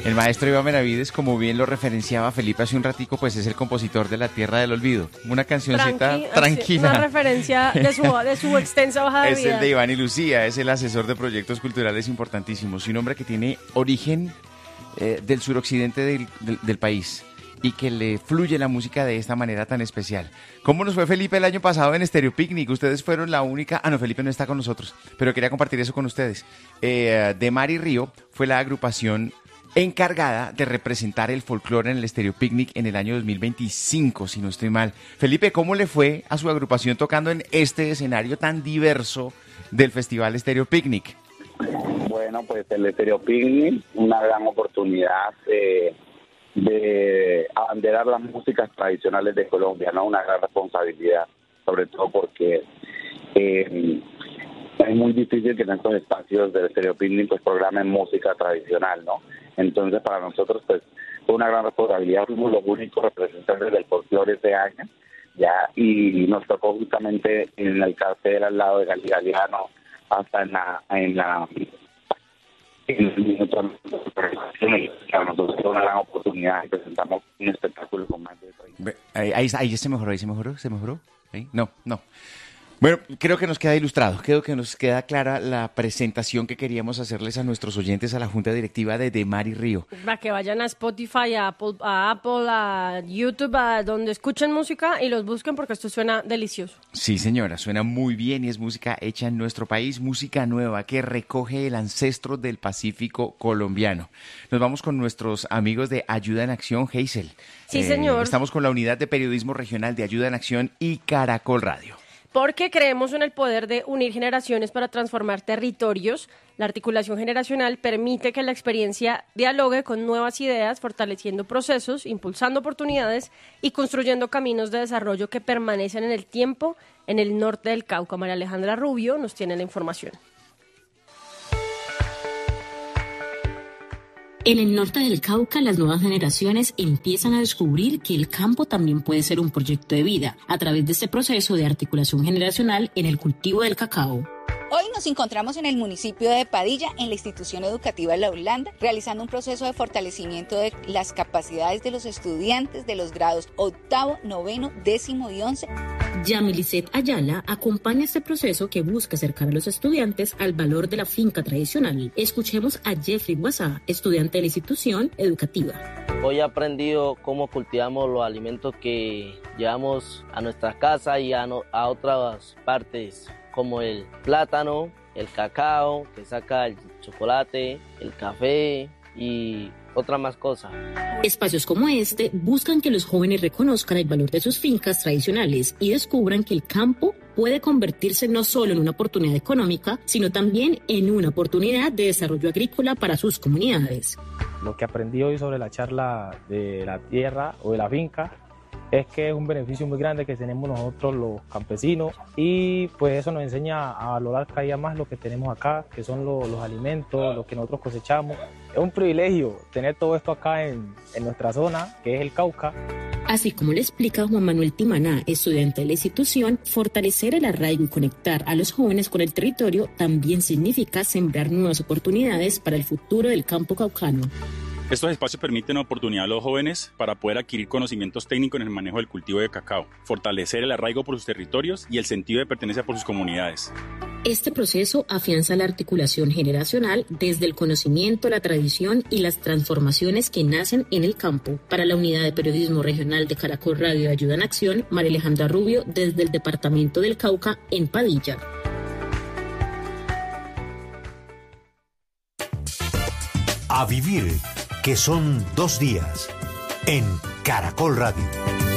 El maestro Iván Benavides, como bien lo referenciaba Felipe hace un ratico, pues es el compositor de La Tierra del Olvido. Una cancioncita tranquila. Una referencia de su extensa hoja de vida. Es el de Iván y Lucía, es el asesor de proyectos culturales importantísimos. Y un hombre que tiene origen del suroccidente del país y que le fluye la música de esta manera tan especial. ¿Cómo nos fue, Felipe, el año pasado en Stereo Picnic? Ustedes fueron la única... no, Felipe no está con nosotros, pero quería compartir eso con ustedes. De Mar y Río fue la agrupación encargada de representar el folclore en el Stereo Picnic en el año 2025, si no estoy mal. Felipe, ¿cómo le fue a su agrupación tocando en este escenario tan diverso del Festival Stereo Picnic? Bueno, pues el Stereo Picnic, una gran oportunidad de abanderar las músicas tradicionales de Colombia, ¿no? Una gran responsabilidad, sobre todo porque es muy difícil que en estos espacios del Stereo Picnic pues programen música tradicional, ¿no? Entonces para nosotros pues fue una gran responsabilidad, fuimos los únicos representantes del folclore ese año, ya, y nos tocó justamente en el cartel al lado de Gali Galiano, hasta en el minuto para nosotros fue una gran oportunidad y presentamos un espectáculo con más de 30. Ahí se mejoró. ¿Ahí? No. Bueno, creo que nos queda ilustrado, creo que nos queda clara la presentación que queríamos hacerles a nuestros oyentes, a la Junta Directiva de Mar y Río. Para que vayan a Spotify, a Apple, a YouTube, a donde escuchen música y los busquen porque esto suena delicioso. Sí, señora, suena muy bien y es música hecha en nuestro país, música nueva que recoge el ancestro del Pacífico colombiano. Nos vamos con nuestros amigos de Ayuda en Acción, Hazel. Sí, señor. Estamos con la Unidad de Periodismo Regional de Ayuda en Acción y Caracol Radio. Porque creemos en el poder de unir generaciones para transformar territorios. La articulación generacional permite que la experiencia dialogue con nuevas ideas, fortaleciendo procesos, impulsando oportunidades y construyendo caminos de desarrollo que permanecen en el tiempo en el norte del Cauca. María Alejandra Rubio nos tiene la información. En el norte del Cauca, las nuevas generaciones empiezan a descubrir que el campo también puede ser un proyecto de vida a través de este proceso de articulación generacional en el cultivo del cacao. Hoy nos encontramos en el municipio de Padilla, en la institución educativa La Holanda, realizando un proceso de fortalecimiento de las capacidades de los estudiantes de los grados 8º, 9º, 10º y 11º. Yamilicet Ayala acompaña este proceso que busca acercar a los estudiantes al valor de la finca tradicional. Escuchemos a Jeffrey Guasá, estudiante de la institución educativa. Hoy he aprendido cómo cultivamos los alimentos que llevamos a nuestra casa y a otras partes, como el plátano, el cacao, que saca el chocolate, el café y otras más cosas. Espacios como este buscan que los jóvenes reconozcan el valor de sus fincas tradicionales y descubran que el campo puede convertirse no solo en una oportunidad económica, sino también en una oportunidad de desarrollo agrícola para sus comunidades. Lo que aprendí hoy sobre la charla de la tierra o de la finca es que es un beneficio muy grande que tenemos nosotros los campesinos y pues eso nos enseña a valorar cada día más lo que tenemos acá, que son los alimentos, lo que nosotros cosechamos. Es un privilegio tener todo esto acá en nuestra zona, que es el Cauca. Así como le explica Juan Manuel Timaná, estudiante de la institución, fortalecer el arraigo y conectar a los jóvenes con el territorio también significa sembrar nuevas oportunidades para el futuro del campo caucano. Estos espacios permiten una oportunidad a los jóvenes para poder adquirir conocimientos técnicos en el manejo del cultivo de cacao, fortalecer el arraigo por sus territorios y el sentido de pertenencia por sus comunidades. Este proceso afianza la articulación generacional desde el conocimiento, la tradición y las transformaciones que nacen en el campo. Para la Unidad de Periodismo Regional de Caracol Radio de Ayuda en Acción, María Alejandra Rubio, desde el Departamento del Cauca, en Padilla. A vivir, que son 2 días, en Caracol Radio.